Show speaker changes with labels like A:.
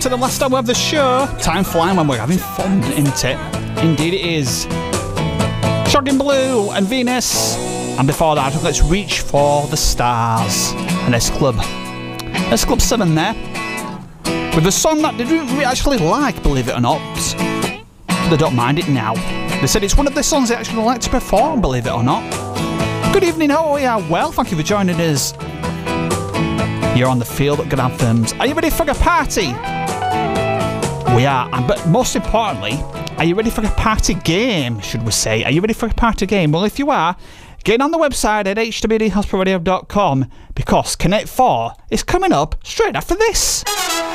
A: To the last hour of the show. Time flying when we're having fun, isn't it? Indeed it is. Shocking Blue and Venus. And before that, let's reach for the stars. And S Club 7 there. With a song that they didn't actually like, believe it or not. They don't mind it now. They said it's one of the songs they actually like to perform, believe it or not. Good evening, how are you? Well, thank you for joining us. You're on the Field at Good Anthems. Are you ready for a party? We are, but most importantly, are you ready for a party game, should we say? Are you ready for a party game? Well, if you are, get on the website at hwdhospitalradio.com because Connect 4 is coming up straight after this.